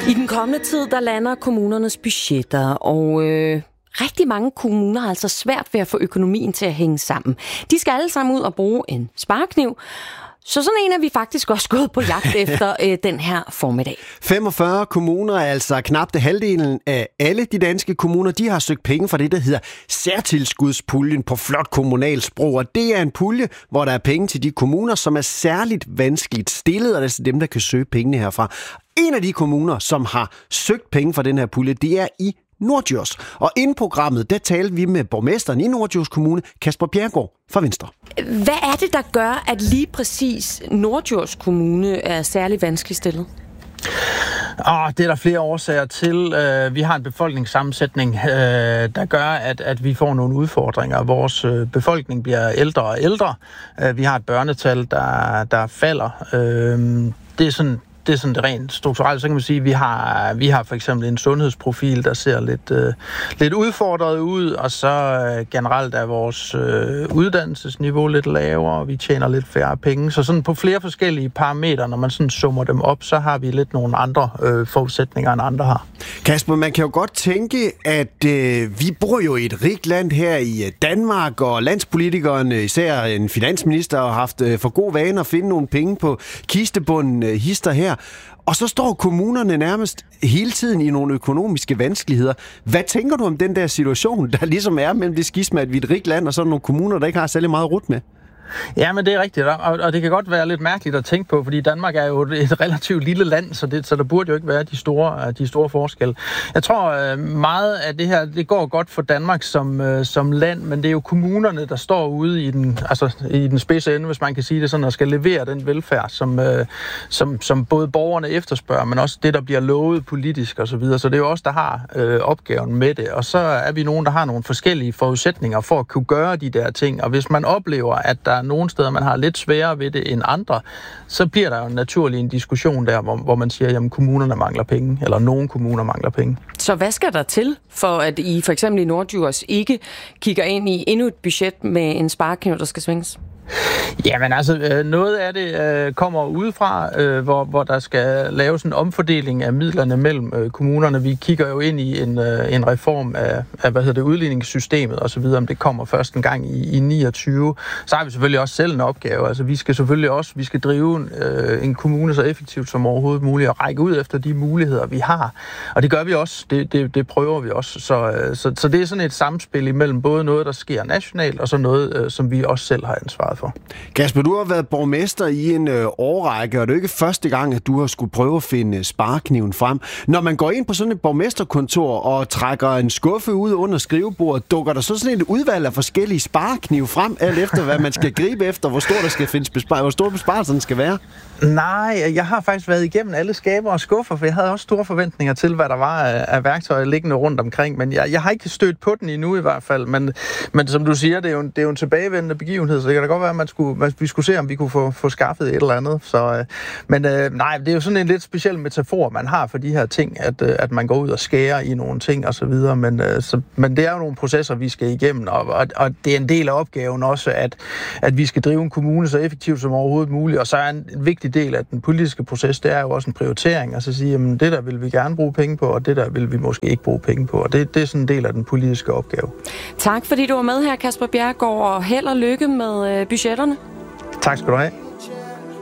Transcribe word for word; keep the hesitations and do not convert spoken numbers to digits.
I den kommende tid, der lander kommunernes budgetter, og øh, rigtig mange kommuner har altså svært ved at få økonomien til at hænge sammen. De skal alle sammen ud og bruge en sparekniv, så sådan en er vi faktisk også gået på jagt efter øh, den her formiddag. femogfyrre kommuner, altså knap det halvdelen af alle de danske kommuner, de har søgt penge fra det, der hedder særtilskudspuljen på flot kommunalsprog. Og det er en pulje, hvor der er penge til de kommuner, som er særligt vanskeligt stillet, og det er dem, der kan søge pengene herfra. En af de kommuner, som har søgt penge fra den her pulje, det er i Norddjurs. Og inden programmet, der talte vi med borgmesteren i Norddjurs Kommune, Kasper Bjerregaard fra Venstre. Hvad er det, der gør, at lige præcis Norddjurs Kommune er særlig vanskeligt stillet? Oh, det er der flere årsager til. Uh, vi har en befolkningssammensætning, uh, der gør, at, at vi får nogle udfordringer. Vores uh, befolkning bliver ældre og ældre. Uh, vi har et børnetal, der, der falder. Uh, det er sådan... Det er sådan det rent strukturelt, så kan man sige, at vi har, vi har for eksempel en sundhedsprofil, der ser lidt, øh, lidt udfordret ud, og så øh, generelt er vores øh, uddannelsesniveau lidt lavere, og vi tjener lidt færre penge. Så sådan på flere forskellige parametre, når man sådan summer dem op, så har vi lidt nogle andre øh, forudsætninger, end andre har. Kasper, man kan jo godt tænke, at øh, vi bor jo i et rigt land her i Danmark, og landspolitikerne, især en finansminister, har haft øh, for god vane at finde nogle penge på kistebunden øh, hister her. Og så står kommunerne nærmest hele tiden i nogle økonomiske vanskeligheder. Hvad tænker du om den der situation, der ligesom er mellem det skisma, at vi er et rigt land, og så nogle kommuner, der ikke har særlig meget rut med? Ja, men det er rigtigt, og det kan godt være lidt mærkeligt at tænke på, fordi Danmark er jo et relativt lille land, så, det, så der burde jo ikke være de store, de store forskelle. Jeg tror meget af det her, det går godt for Danmark som, som land, men det er jo kommunerne, der står ude i den, altså i den spidse ende, hvis man kan sige det sådan, og skal levere den velfærd, som, som, som både borgerne efterspørger, men også det, der bliver lovet politisk og så videre. Så det er jo os, der har øh, opgaven med det, og så er vi nogen, der har nogle forskellige forudsætninger for at kunne gøre de der ting, og hvis man oplever, at der nogle steder, man har lidt sværere ved det end andre, så bliver der jo naturligt en diskussion der, hvor, hvor man siger, at kommunerne mangler penge, eller nogle kommuner mangler penge. Så hvad skal der til, for at I for eksempel i Norddjurs ikke kigger ind i endnu et budget med en sparekniv, der skal svinges? Jamen altså, noget af det kommer udefra, hvor, hvor der skal laves en omfordeling af midlerne mellem kommunerne. Vi kigger jo ind i en, en reform af, af hvad hedder det, udligningssystemet og så videre, om det kommer først en gang i, i niogtyve. Så har vi selvfølgelig også selv en opgave. Altså, vi skal selvfølgelig også, vi skal drive en, en kommune så effektivt som overhovedet muligt og række ud efter de muligheder, vi har. Og det gør vi også. Det, det, det prøver vi også. Så, så, så det er sådan et samspil imellem både noget, der sker nationalt, og så noget, som vi også selv har ansvaret for. Kasper, du har været borgmester i en øh, årrække, og det er jo ikke første gang, at du har skulle prøve at finde sparekniven frem. Når man går ind på sådan et borgmesterkontor og trækker en skuffe ud under skrivebordet, dukker der så sådan et udvalg af forskellige spareknive frem, alt efter hvad man skal gribe efter, hvor stor der skal findes bespar- hvor stor besparelsen skal være? Nej, jeg har faktisk været igennem alle skaber og skuffer, for jeg havde også store forventninger til, hvad der var af, af værktøjer liggende rundt omkring, men jeg, jeg har ikke stødt på den endnu i hvert fald, men, men som du siger, det er, jo en, det er jo en tilbagevendende begivenhed, så det kan da godt være, at man skulle, vi skulle se, om vi kunne få, få skaffet et eller andet. Så, øh, men øh, nej, det er jo sådan en lidt speciel metafor, man har for de her ting, at, øh, at man går ud og skærer i nogle ting og så videre, men, øh, så, men det er jo nogle processer, vi skal igennem, og, og, og det er en del af opgaven også, at, at vi skal drive en kommune så effektivt som overhovedet muligt, og så er en vigtig del af den politiske proces, det er jo også en prioritering, altså at sige, jamen det der vil vi gerne bruge penge på, og det der vil vi måske ikke bruge penge på, og det, det er sådan en del af den politiske opgave. Tak fordi du var med her, Kasper Bjerregaard, og held og lykke med budgetterne. Tak skal du have.